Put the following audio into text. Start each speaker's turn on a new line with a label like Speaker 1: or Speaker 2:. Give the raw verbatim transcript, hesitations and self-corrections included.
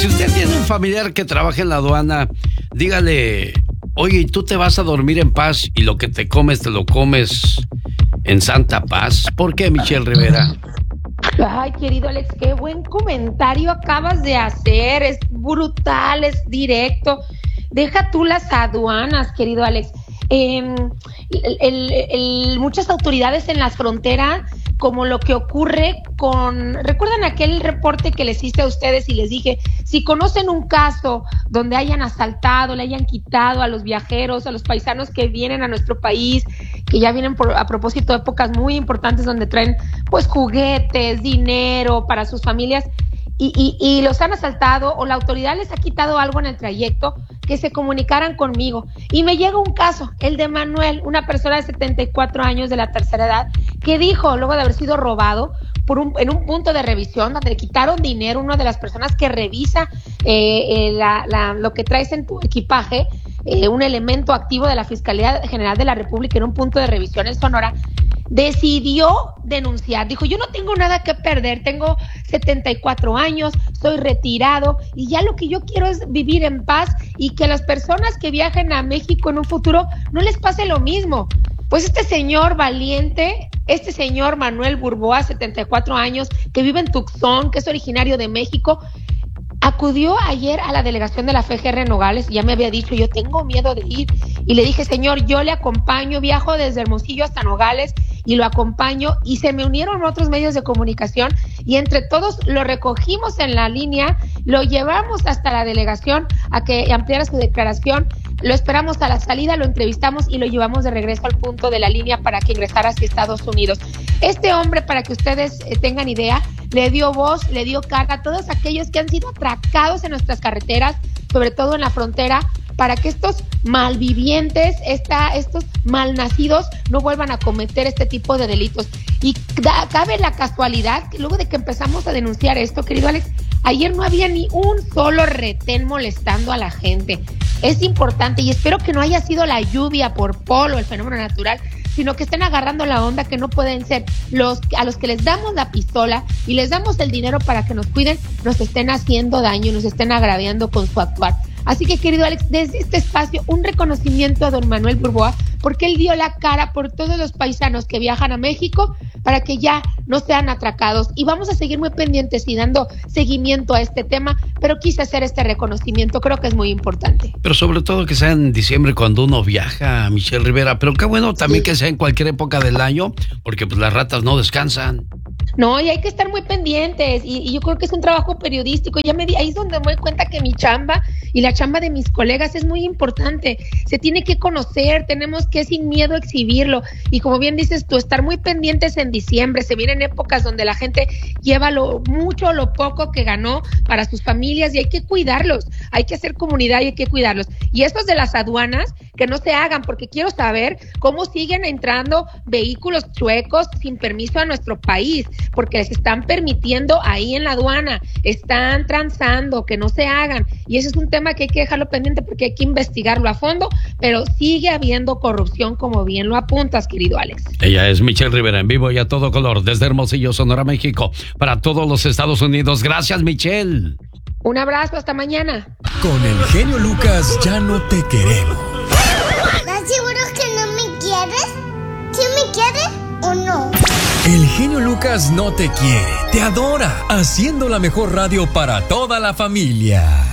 Speaker 1: si usted tiene un familiar que trabaja en la aduana, dígale, oye, ¿y tú te vas a dormir en paz y lo que te comes, te lo comes en santa paz? ¿Por qué, Michelle Rivera?
Speaker 2: Ay, querido Alex, qué buen comentario acabas de hacer. Es brutal, es directo. Deja tú las aduanas, querido Alex. Eh, el, el, el, muchas autoridades en las fronteras, como lo que ocurre con... ¿Recuerdan aquel reporte que les hice a ustedes y les dije, si conocen un caso donde hayan asaltado, le hayan quitado a los viajeros, a los paisanos que vienen a nuestro país, que ya vienen por, a propósito de épocas muy importantes donde traen pues juguetes, dinero para sus familias, y, y, y los han asaltado o la autoridad les ha quitado algo en el trayecto, que se comunicaran conmigo? Y me llega un caso, el de Manuel, una persona de setenta y cuatro años de la tercera edad, que dijo, luego de haber sido robado por un, en un punto de revisión donde le quitaron dinero, una de las personas que revisa eh, eh, la, la, lo que traes en tu equipaje, eh, un elemento activo de la Fiscalía General de la República en un punto de revisión en Sonora, decidió denunciar. Dijo, yo no tengo nada que perder, tengo setenta y cuatro años, soy retirado y ya lo que yo quiero es vivir en paz y que las personas que viajen a México en un futuro no les pase lo mismo. Pues este señor valiente, este señor Manuel Burboa, setenta y cuatro años, que vive en Tucson, que es originario de México, acudió ayer a la delegación de la F G R Nogales, y ya me había dicho, yo tengo miedo de ir, y le dije, señor, yo le acompaño, viajo desde Hermosillo hasta Nogales, y lo acompaño, y se me unieron otros medios de comunicación, y entre todos lo recogimos en la línea, lo llevamos hasta la delegación a que ampliara su declaración, lo esperamos a la salida, lo entrevistamos y lo llevamos de regreso al punto de la línea para que ingresara hacia Estados Unidos. Este hombre, para que ustedes eh, tengan idea, le dio voz, le dio cara a todos aquellos que han sido atracados en nuestras carreteras, sobre todo en la frontera, para que estos malvivientes, esta, estos malnacidos no vuelvan a cometer este tipo de delitos. Y da, cabe la casualidad que luego de que empezamos a denunciar esto, querido Alex, ayer no había ni un solo retén molestando a la gente. Es importante y espero que no haya sido la lluvia por polo, el fenómeno natural, sino que estén agarrando la onda, que no pueden ser los a los que les damos la pistola y les damos el dinero para que nos cuiden, nos estén haciendo daño y nos estén agraviando con su actuar. Así que, querido Alex, desde este espacio, un reconocimiento a don Manuel Burboa, porque él dio la cara por todos los paisanos que viajan a México para que ya no sean atracados. Y vamos a seguir muy pendientes y dando seguimiento a este tema, pero quise hacer este reconocimiento, creo que es muy importante.
Speaker 1: Pero sobre todo que sea en diciembre cuando uno viaja, Michelle Rivera, pero qué bueno también sí. Que sea en cualquier época del año, porque pues las ratas no descansan.
Speaker 2: No, y hay que estar muy pendientes, y, y yo creo que es un trabajo periodístico, ya me di, ahí es donde me doy cuenta que mi chamba y la chamba de mis colegas es muy importante, se tiene que conocer, tenemos que sin miedo exhibirlo, y como bien dices tú, estar muy pendientes en diciembre, se vienen épocas donde la gente lleva lo mucho o lo poco que ganó para sus familias, y hay que cuidarlos, hay que hacer comunidad y hay que cuidarlos, y estos de las aduanas, que no se hagan, porque quiero saber cómo siguen entrando vehículos chuecos sin permiso a nuestro país, porque les están permitiendo ahí en la aduana, están transando, que no se hagan, y ese es un tema que hay que dejarlo pendiente porque hay que investigarlo a fondo, pero sigue habiendo corrupción, como bien lo apuntas, querido Alex.
Speaker 1: Ella es Michelle Rivera, en vivo y a todo color, desde Hermosillo, Sonora, México, para todos los Estados Unidos. Gracias, Michelle.
Speaker 2: Un abrazo, hasta mañana.
Speaker 3: Con el genio Lucas ya no te queremos.
Speaker 4: ¿Estás seguro que no me quieres? ¿Sí me quieres o no?
Speaker 3: El genio Lucas no te quiere, te adora, haciendo la mejor radio para toda la familia.